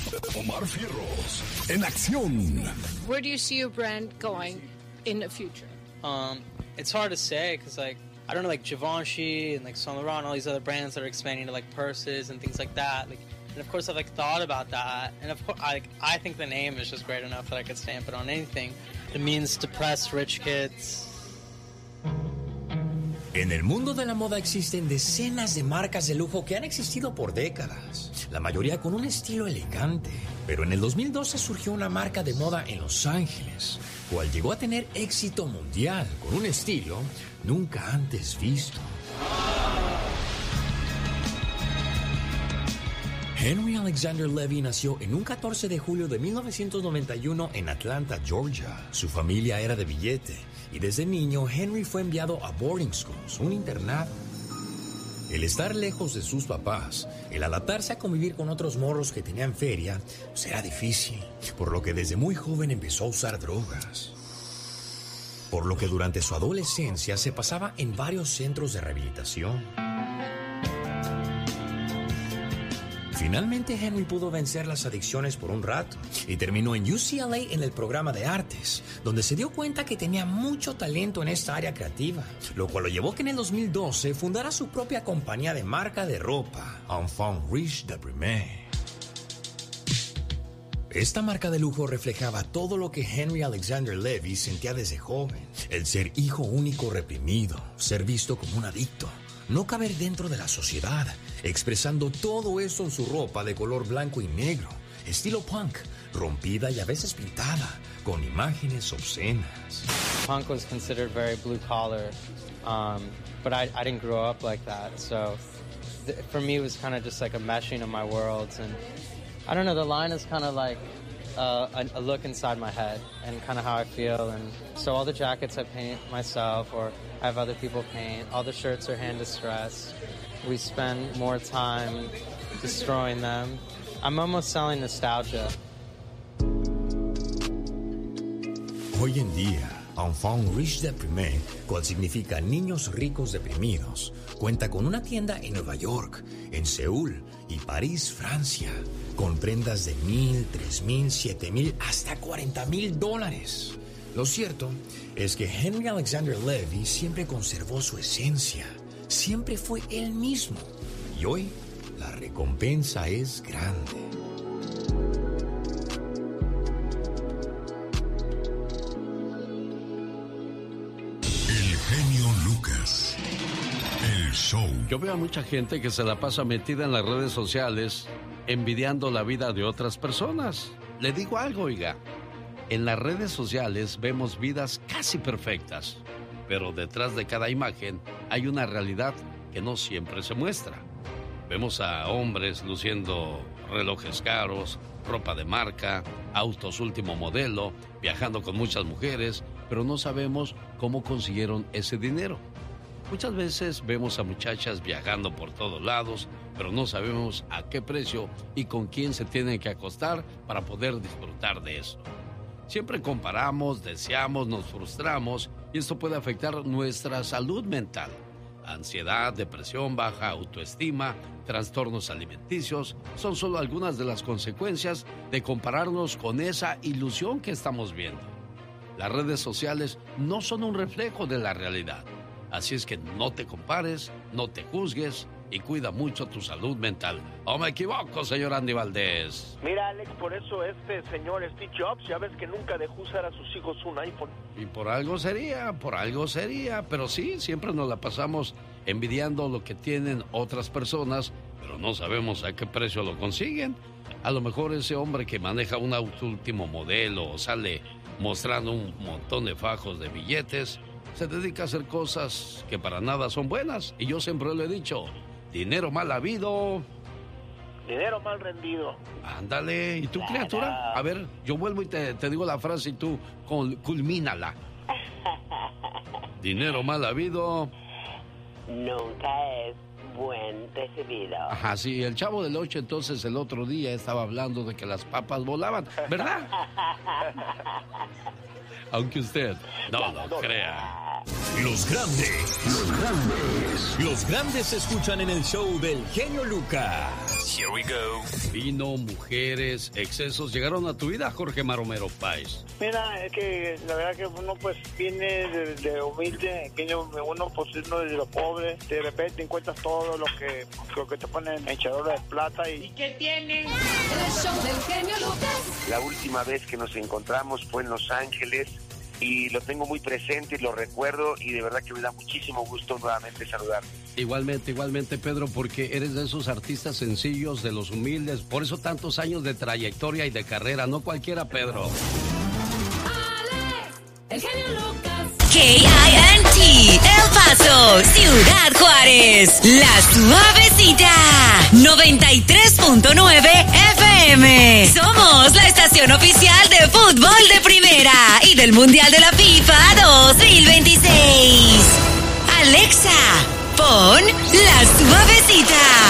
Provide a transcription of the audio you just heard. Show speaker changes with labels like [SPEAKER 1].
[SPEAKER 1] Omar Fierros, en acción.
[SPEAKER 2] Where do you see your brand going in the future?
[SPEAKER 3] It's hard to say because, like, I don't know, like Givenchy and like Saint Laurent, all these other brands that are expanding to like purses and things like that. Like, and of course, I've like thought about that, and of course, I think the name is just great enough that I could stamp it on anything. It means depressed rich kids.
[SPEAKER 4] En el mundo de la moda existen decenas de marcas de lujo que han existido por décadas, la mayoría con un estilo elegante. Pero en el 2012 surgió una marca de moda en Los Ángeles, cual llegó a tener éxito mundial con un estilo nunca antes visto. Henry Alexander Levy nació en un 14 de julio de 1991 en Atlanta, Georgia. Su familia era de billete y desde niño Henry fue enviado a boarding schools, un internado. El estar lejos de sus papás, el adaptarse a convivir con otros morros que tenían feria, pues era difícil, por lo que desde muy joven empezó a usar drogas. Por lo que durante su adolescencia se pasaba en varios centros de rehabilitación. Finalmente Henry pudo vencer las adicciones por un rato y terminó en UCLA en el programa de artes, donde se dio cuenta que tenía mucho talento en esta área creativa, lo cual lo llevó a que en el 2012 fundara su propia compañía de marca de ropa, Enfant Riche Deprimé. Esta marca de lujo reflejaba todo lo que Henry Alexander Levy sentía desde joven: el ser hijo único reprimido, ser visto como un adicto, no caber dentro de la sociedad, expresando todo eso en su ropa de color blanco y negro, estilo punk, rompida y a veces pintada, con imágenes obscenas.
[SPEAKER 3] Punk was considered very blue collar, but I didn't grow up like that, so for me it was kind of just like a meshing of my worlds, and I don't know, the line is kind of like a look inside my head and kind of how I feel, and so all the jackets I paint myself or I have other people paint, all the shirts are hand distressed. We spend more time destroying them. I'm almost selling nostalgia.
[SPEAKER 4] Hoy en día, Enfant Riche Deprimé, cual significa niños ricos deprimidos, cuenta con una tienda en Nueva York, en Seúl y París, Francia, con prendas de $1,000, $3,000, $7,000 hasta $40,000. Lo cierto es que Henry Alexander Levy siempre conservó su esencia, siempre fue él mismo, y hoy la recompensa es grande.
[SPEAKER 1] El genio Lucas. El show.
[SPEAKER 5] Yo veo a mucha gente que se la pasa metida en las redes sociales, envidiando la vida de otras personas. Le digo algo, oiga. En las redes sociales vemos vidas casi perfectas, pero detrás de cada imagen hay una realidad que no siempre se muestra. Vemos a hombres luciendo relojes caros, ropa de marca, autos último modelo, viajando con muchas mujeres, pero no sabemos cómo consiguieron ese dinero. Muchas veces vemos a muchachas viajando por todos lados, pero no sabemos a qué precio y con quién se tienen que acostar para poder disfrutar de eso. Siempre comparamos, deseamos, nos frustramos y esto puede afectar nuestra salud mental. Ansiedad, depresión, baja autoestima, trastornos alimenticios son solo algunas de las consecuencias de compararnos con esa ilusión que estamos viendo. Las redes sociales no son un reflejo de la realidad. Así es que no te compares, no te juzgues y cuida mucho tu salud mental. ¿O me equivoco, señor Andy Valdés?
[SPEAKER 6] Mira, Alex, por eso este señor Steve Jobs, ya ves que nunca dejó usar a sus hijos un iPhone.
[SPEAKER 5] Y por algo sería, pero sí, siempre nos la pasamos envidiando lo que tienen otras personas, pero no sabemos a qué precio lo consiguen. A lo mejor ese hombre que maneja un auto último modelo o sale mostrando un montón de fajos de billetes, se dedica a hacer cosas que para nada son buenas. Y yo siempre lo he dicho, dinero mal habido,
[SPEAKER 6] dinero mal rendido.
[SPEAKER 5] Ándale, ¿y tú, criatura? A ver, yo vuelvo y te digo la frase y tú culmínala. Dinero mal habido
[SPEAKER 7] nunca es buen recibido.
[SPEAKER 5] Ajá, sí, el Chavo del 8 entonces el otro día estaba hablando de que las papas volaban, ¿verdad? Aunque usted no lo crea.
[SPEAKER 1] Los grandes se escuchan en el show del genio Lucas. Here we go.
[SPEAKER 5] Vino, mujeres, excesos llegaron a tu vida, Jorge Maromero Páez.
[SPEAKER 6] Mira, es que la verdad que uno pues viene de humilde, que uno pues uno de lo pobre, de repente encuentras todo lo que te ponen en echadora de plata y...
[SPEAKER 2] ¿Qué tienen?
[SPEAKER 8] El show del genio Lucas.
[SPEAKER 9] La última vez que nos encontramos fue en Los Ángeles y lo tengo muy presente y lo recuerdo y de verdad que me da muchísimo gusto nuevamente saludarte.
[SPEAKER 5] Igualmente, Pedro, porque eres de esos artistas sencillos, de los humildes, por eso tantos años de trayectoria y de carrera, no cualquiera, Pedro.
[SPEAKER 8] Alex, el genio Lucas.
[SPEAKER 10] KINT, El Paso, Ciudad Juárez, La Suavecita, 93.9 FM. Somos la estación oficial de fútbol de primera y del Mundial de la FIFA 2026. Alexa, pon La Suavecita.